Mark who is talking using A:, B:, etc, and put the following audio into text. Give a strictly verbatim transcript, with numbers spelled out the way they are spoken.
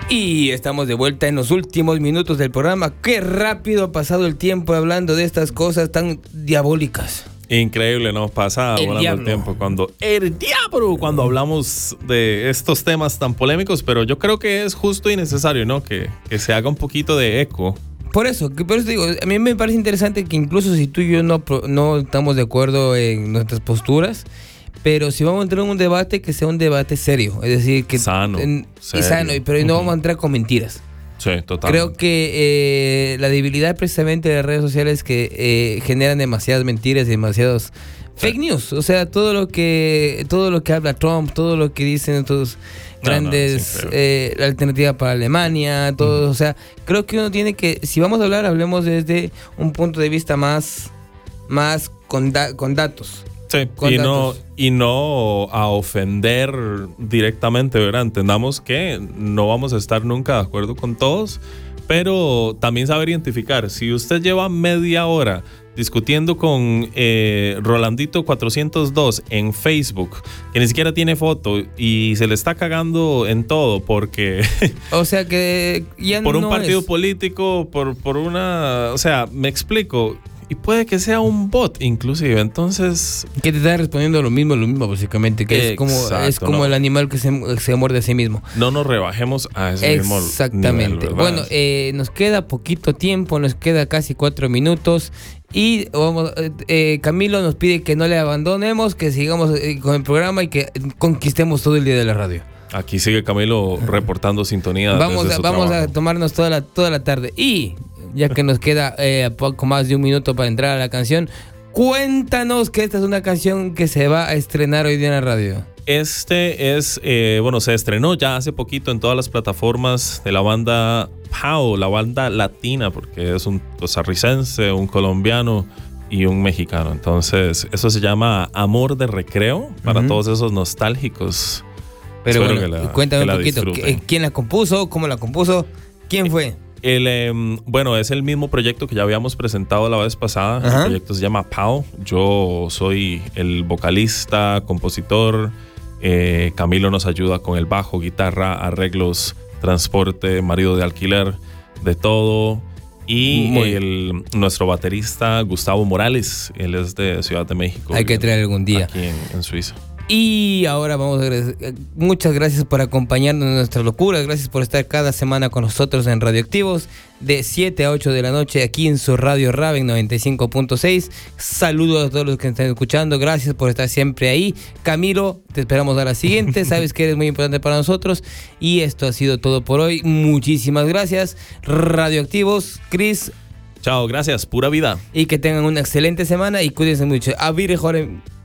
A: Y estamos de vuelta en los últimos minutos del programa. Qué rápido ha pasado el tiempo hablando de estas cosas tan diabólicas.
B: Increíble, ¿no? Pasa
A: El
B: volando
A: diablo.
B: el tiempo cuando el diablo, cuando hablamos de estos temas tan polémicos, pero yo creo que es justo y necesario, ¿no? Que, que se haga un poquito de eco.
A: Por eso, que por eso digo, a mí me parece interesante que incluso si tú y yo no, pro- no estamos de acuerdo en nuestras posturas, pero si vamos a entrar en un debate, que sea un debate serio, es decir, que
B: Sano,
A: en- y
B: serio.
A: sano, pero no
B: Ujú.
A: vamos a entrar con mentiras.
B: Sí, total.
A: Creo que eh, la debilidad precisamente de las redes sociales es que eh, generan demasiadas mentiras y demasiados fake news. O sea, todo lo que todo lo que habla Trump, todo lo que dicen estos
B: No,
A: grandes
B: no, es increíble.
A: eh, la alternativa para Alemania, todo, uh-huh. O sea, creo que uno tiene que, si vamos a hablar, hablemos desde un punto de vista más más con, da, con datos.
B: Sí,
A: con
B: y no,
A: datos.
B: y no a ofender directamente, ¿verdad? Entendamos que no vamos a estar nunca de acuerdo con todos, pero también saber identificar. Si usted lleva media hora discutiendo con eh, Rolandito cuatrocientos dos en Facebook, que ni siquiera tiene foto y se le está cagando en todo porque...
A: O sea que ya
B: por un
A: no
B: partido
A: es.
B: político, por, por una... O sea, me explico... Y puede que sea un bot, inclusive. Entonces...
A: Que te está respondiendo lo mismo, lo mismo, básicamente. Que
B: Exacto,
A: es como, es como
B: no.
A: el animal que se, se muerde a sí mismo.
B: No nos rebajemos a ese mismo nivel.
A: Exactamente.
B: ¿Verdad?
A: Bueno, eh, nos queda poquito tiempo, nos queda casi cuatro minutos. Y vamos, eh, Camilo nos pide que no le abandonemos, que sigamos eh, con el programa y que conquistemos todo el día de la radio.
B: Aquí sigue Camilo reportando sintonía.
A: Vamos,
B: desde
A: a,
B: su
A: vamos a
B: trabajo.
A: tomarnos toda la, toda la tarde. Y ya que nos queda eh, poco más de un minuto para entrar a la canción, cuéntanos que esta es una canción que se va a estrenar hoy día en la radio.
B: Este es, eh, bueno, se estrenó ya hace poquito en todas las plataformas de la banda Pau, la banda latina, porque es un costarricense, un colombiano y un mexicano. Entonces, eso se llama Amor de Recreo, para
A: Uh-huh.
B: todos esos nostálgicos.
A: Pero
B: Espero
A: bueno,
B: que la-
A: cuéntame
B: que
A: un
B: la
A: poquito.
B: disfruten.
A: ¿qué- ¿Quién la compuso? ¿Cómo la compuso? ¿Quién fue?
B: El, eh, bueno, es el mismo proyecto que ya habíamos presentado la vez pasada.
A: Ajá.
B: El proyecto se llama Pau. Yo soy el vocalista, compositor. Eh, Camilo nos ayuda con el bajo, guitarra, arreglos, transporte, marido de alquiler, de todo. Y
A: Muy
B: el, nuestro baterista, Gustavo Morales, él es de Ciudad de México.
A: Hay que traer algún día.
B: Aquí en, en Suiza.
A: Y ahora vamos a agradecer. Muchas gracias por acompañarnos en nuestra locura. Gracias por estar cada semana con nosotros en Radioactivos de siete a ocho de la noche aquí en su radio Raven noventa y cinco punto seis. Saludos a todos los que están escuchando. Gracias por estar siempre ahí. Camilo, te esperamos a la siguiente. Sabes que eres muy importante para nosotros. Y esto ha sido todo por hoy. Muchísimas gracias. Radioactivos, Chris.
B: Chao, gracias. Pura vida.
A: Y que tengan una excelente semana y cuídense mucho. A Vire Jorge.